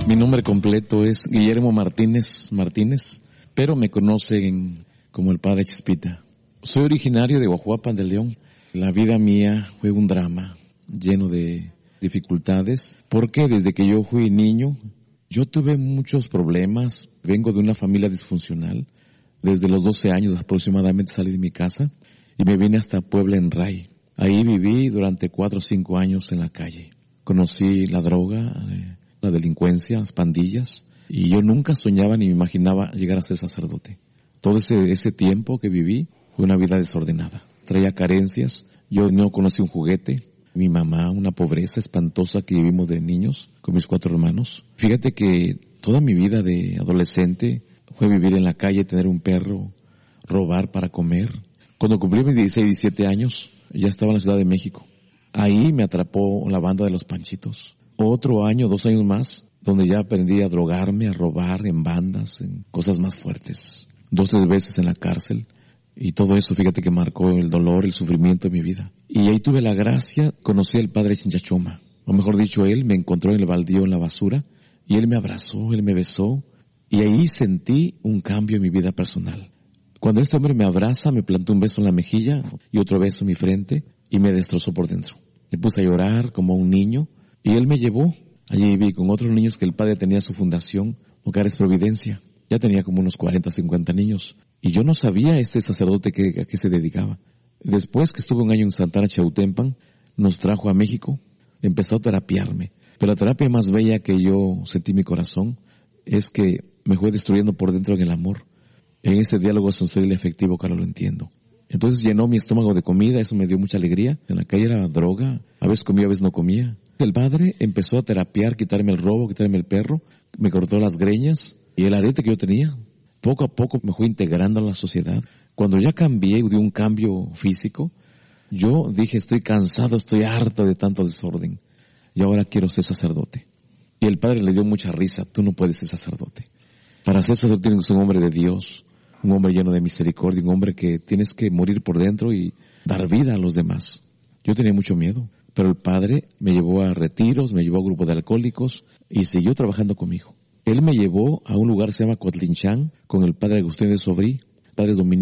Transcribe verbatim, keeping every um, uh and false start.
Mi nombre completo es Guillermo Martínez Martínez, pero me conocen como el Padre Chispita. Soy originario de Guajuapan de León. La vida mía fue un drama lleno de dificultades, porque desde que yo fui niño, yo tuve muchos problemas. Vengo de una familia disfuncional. Desde los doce años aproximadamente salí de mi casa y me vine hasta Puebla en Ray. Ahí viví durante cuatro o cinco años en la calle. Conocí la droga, eh, la delincuencia, las pandillas, y yo nunca soñaba ni me imaginaba llegar a ser sacerdote. Todo ese, ese tiempo que viví fue una vida desordenada. Traía carencias, yo no conocí un juguete, mi mamá, una pobreza espantosa que vivimos de niños con mis cuatro hermanos. Fíjate que toda mi vida de adolescente fue vivir en la calle, tener un perro, robar para comer. Cuando cumplí mis dieciséis, diecisiete años, ya estaba en la Ciudad de México. Ahí me atrapó la banda de los Panchitos. Otro año, dos años más, donde ya aprendí a drogarme, a robar en bandas, en cosas más fuertes. Dos, tres veces en la cárcel. Y todo eso, fíjate que marcó el dolor, el sufrimiento de mi vida. Y ahí tuve la gracia, conocí al Padre Chinchachoma. O mejor dicho, él me encontró en el baldío, en la basura, y él me abrazó, él me besó, y ahí sentí un cambio en mi vida personal. Cuando este hombre me abraza, me plantó un beso en la mejilla y otro beso en mi frente, y me destrozó por dentro. Me puse a llorar como un niño, y él me llevó. Allí viví con otros niños que el padre tenía su fundación, Hogares Providencia. Ya tenía como unos cuarenta, cincuenta niños. Y yo no sabía este sacerdote que, a qué se dedicaba. Después que estuve un año en Santana, Chautempan, nos trajo a México, empezó a terapiarme. Pero la terapia más bella que yo sentí en mi corazón es que me fue destruyendo por dentro en el amor. En ese diálogo sensorial efectivo que ahora lo entiendo. Entonces llenó mi estómago de comida, eso me dio mucha alegría. En la calle era droga, a veces comía, a veces no comía. El padre empezó a terapiar, quitarme el robo, quitarme el perro, me cortó las greñas y el arete que yo tenía. Poco a poco me fui integrando a la sociedad. Cuando ya cambié, de un cambio físico, yo dije, estoy cansado, estoy harto de tanto desorden. Y ahora quiero ser sacerdote. Y el padre le dio mucha risa, tú no puedes ser sacerdote. Para ser sacerdote tienes que ser un hombre de Dios, un hombre lleno de misericordia, un hombre que tienes que morir por dentro y dar vida a los demás. Yo tenía mucho miedo, pero el padre me llevó a retiros, me llevó a grupos de alcohólicos y siguió trabajando conmigo. Él me llevó a un lugar que se llama Coatlinchán con el padre Agustín de Sobrí, padres dominicos.